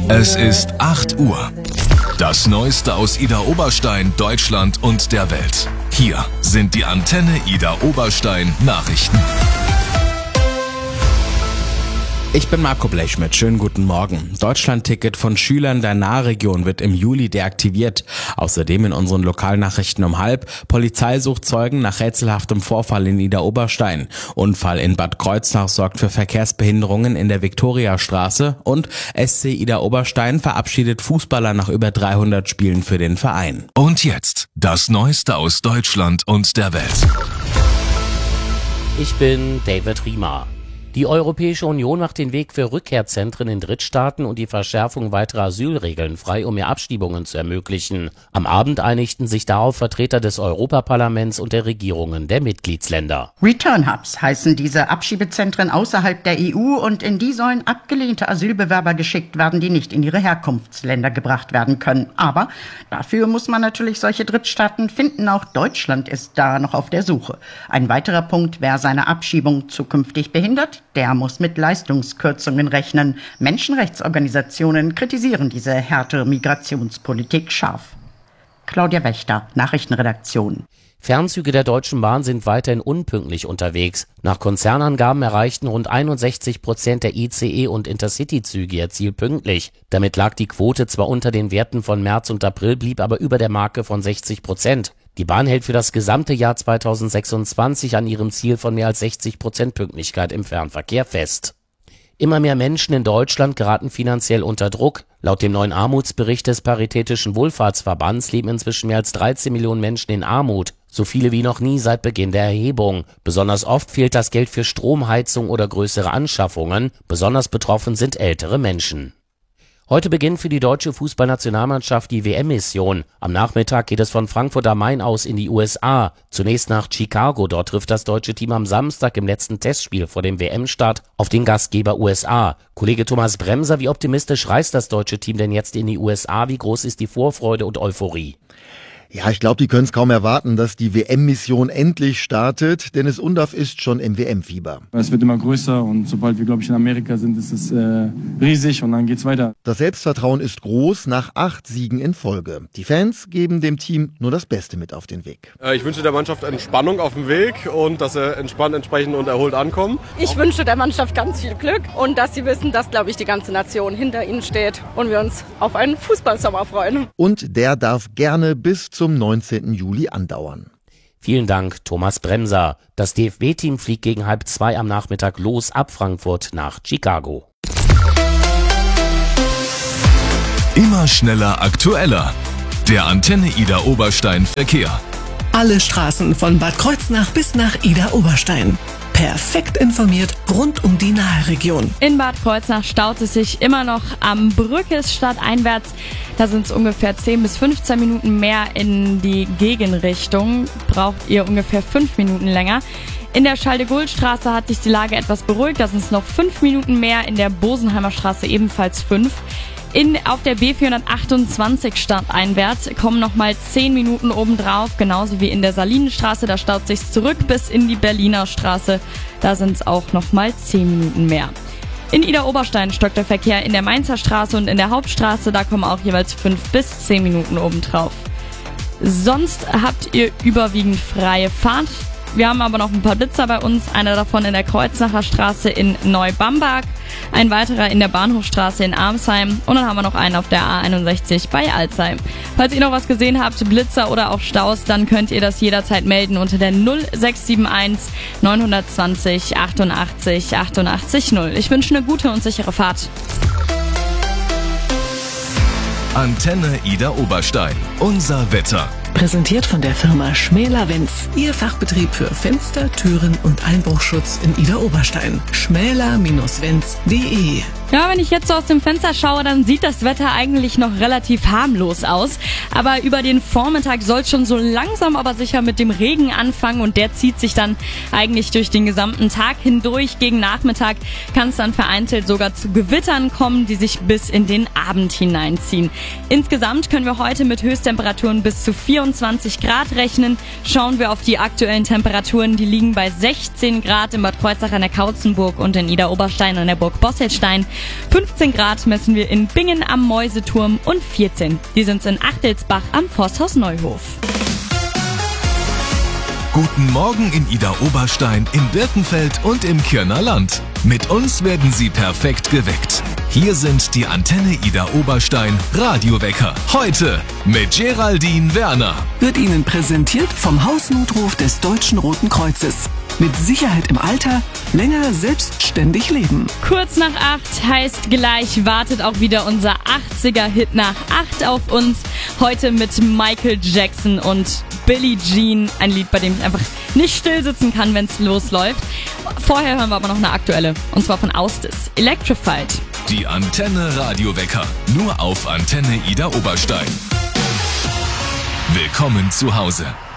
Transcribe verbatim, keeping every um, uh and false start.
Es ist acht Uhr. Das Neueste aus Ida Oberstein, Deutschland und der Welt. Hier sind die Antenne Ida Oberstein Nachrichten. Ich bin Marco Blechschmidt. Schönen guten Morgen. Deutschland-Ticket von Schülern der Nahregion wird im Juli deaktiviert. Außerdem in unseren Lokalnachrichten um halb. Polizei sucht Zeugen nach rätselhaftem Vorfall in Ida Oberstein. Unfall in Bad Kreuznach sorgt für Verkehrsbehinderungen in der Viktoriastraße. Und S C Ida Oberstein verabschiedet Fußballer nach über dreihundert Spielen für den Verein. Und jetzt das Neueste aus Deutschland und der Welt. Ich bin David Riemer. Die Europäische Union macht den Weg für Rückkehrzentren in Drittstaaten und die Verschärfung weiterer Asylregeln frei, um mehr Abschiebungen zu ermöglichen. Am Abend einigten sich darauf Vertreter des Europaparlaments und der Regierungen der Mitgliedsländer. Return Hubs heißen diese Abschiebezentren außerhalb der E U und in die sollen abgelehnte Asylbewerber geschickt werden, die nicht in ihre Herkunftsländer gebracht werden können. Aber dafür muss man natürlich solche Drittstaaten finden. Auch Deutschland ist da noch auf der Suche. Ein weiterer Punkt: Wer seine Abschiebung zukünftig behindert, der muss mit Leistungskürzungen rechnen. Menschenrechtsorganisationen kritisieren diese härtere Migrationspolitik scharf. Claudia Wächter, Nachrichtenredaktion. Fernzüge der Deutschen Bahn sind weiterhin unpünktlich unterwegs. Nach Konzernangaben erreichten rund einundsechzig Prozent der I C E- und Intercity-Züge ihr Ziel pünktlich. Damit lag die Quote zwar unter den Werten von März und April, blieb aber über der Marke von sechzig Prozent. Die Bahn hält für das gesamte Jahr zweitausendsechsundzwanzig an ihrem Ziel von mehr als sechzig Prozent Pünktlichkeit im Fernverkehr fest. Immer mehr Menschen in Deutschland geraten finanziell unter Druck. Laut dem neuen Armutsbericht des Paritätischen Wohlfahrtsverbands leben inzwischen mehr als dreizehn Millionen Menschen in Armut. So viele wie noch nie seit Beginn der Erhebung. Besonders oft fehlt das Geld für Strom, Heizung oder größere Anschaffungen. Besonders betroffen sind ältere Menschen. Heute beginnt für die deutsche Fußballnationalmannschaft die W M-Mission. Am Nachmittag geht es von Frankfurt am Main aus in die U S A. Zunächst nach Chicago. Dort trifft das deutsche Team am Samstag im letzten Testspiel vor dem W M-Start auf den Gastgeber U S A. Kollege Thomas Bremser, wie optimistisch reist das deutsche Team denn jetzt in die U S A? Wie groß ist die Vorfreude und Euphorie? Ja, ich glaube, die können es kaum erwarten, dass die W M-Mission endlich startet. Dennis Undaff ist schon im W M-Fieber. Es wird immer größer und sobald wir, glaube ich, in Amerika sind, ist es äh, riesig und dann geht's weiter. Das Selbstvertrauen ist groß nach acht Siegen in Folge. Die Fans geben dem Team nur das Beste mit auf den Weg. Ich wünsche der Mannschaft Entspannung auf dem Weg und dass sie entspannt, entsprechend und erholt ankommen. Ich wünsche der Mannschaft ganz viel Glück und dass sie wissen, dass, glaube ich, die ganze Nation hinter ihnen steht und wir uns auf einen Fußballsommer freuen. Und der darf gerne bis zum neunzehnten Juli andauern. Vielen Dank, Thomas Bremser. Das D F B-Team fliegt gegen halb zwei am Nachmittag los ab Frankfurt nach Chicago. Immer schneller, aktueller. Der Antenne Ida Oberstein Verkehr. Alle Straßen von Bad Kreuznach bis nach Ida Oberstein. Perfekt informiert rund um die Nahregion. In Bad Kreuznach staut es sich immer noch am Brückes stadteinwärts. Da sind es ungefähr zehn bis fünfzehn Minuten mehr in die Gegenrichtung. Braucht ihr ungefähr fünf Minuten länger. In der Schaldegulstraße hat sich die Lage etwas beruhigt. Da sind es noch fünf Minuten mehr. In der Bosenheimer Straße ebenfalls fünf. In, auf der B vierhundertachtundzwanzig stadteinwärts kommen nochmal zehn Minuten obendrauf, genauso wie in der Salinenstraße. Da staut sich's zurück bis in die Berliner Straße. Da sind es auch nochmal zehn Minuten mehr. In Ida Oberstein stockt der Verkehr in der Mainzer Straße und in der Hauptstraße. Da kommen auch jeweils fünf bis zehn Minuten obendrauf. Sonst habt ihr überwiegend freie Fahrt. Wir haben aber noch ein paar Blitzer bei uns. Einer davon in der Kreuznacher Straße in Neubamberg, ein weiterer in der Bahnhofstraße in Arnsheim und dann haben wir noch einen auf der A einundsechzig bei Alzheim. Falls ihr noch was gesehen habt, Blitzer oder auch Staus, dann könnt ihr das jederzeit melden unter der null sechs sieben eins neun zwei null achtundachtzig achtundachtzig null. Ich wünsche eine gute und sichere Fahrt. Antenne Ida Oberstein. Unser Wetter. Präsentiert von der Firma Schmäler-Wenz. Ihr Fachbetrieb für Fenster, Türen und Einbruchschutz in Ida Oberstein. schmäler Wenz punkt de. Ja, wenn ich jetzt so aus dem Fenster schaue, dann sieht das Wetter eigentlich noch relativ harmlos aus. Aber über den Vormittag soll es schon so langsam aber sicher mit dem Regen anfangen und der zieht sich dann eigentlich durch den gesamten Tag hindurch. Gegen Nachmittag kann es dann vereinzelt sogar zu Gewittern kommen, die sich bis in den Abend hineinziehen. Insgesamt können wir heute mit Höchsttemperaturen bis zu vierundzwanzig Grad rechnen. Schauen wir auf die aktuellen Temperaturen, die liegen bei sechzehn Grad in Bad Kreuznach an der Kautzenburg und in Ida Oberstein an der Burg Bosselstein. fünfzehn Grad messen wir in Bingen am Mäuseturm und vierzehn. Die sind's in Achtelsbach am Forsthaus Neuhof. Guten Morgen in Idar-Oberstein, in Birkenfeld und im Kirner Land. Mit uns werden Sie perfekt geweckt. Hier sind die Antenne Idar-Oberstein Radiowecker. Heute mit Geraldine Werner. Wird Ihnen präsentiert vom Hausnotruf des Deutschen Roten Kreuzes. Mit Sicherheit im Alter, länger selbstständig leben. Kurz nach acht heißt gleich, wartet auch wieder unser achtziger-Hit nach acht auf uns. Heute mit Michael Jackson und Billie Jean. Ein Lied, bei dem ich einfach nicht still sitzen kann, wenn es losläuft. Vorher hören wir aber noch eine aktuelle. Und zwar von Austis. Electrified. Die Antenne Radiowecker. Nur auf Antenne Idar-Oberstein. Willkommen zu Hause.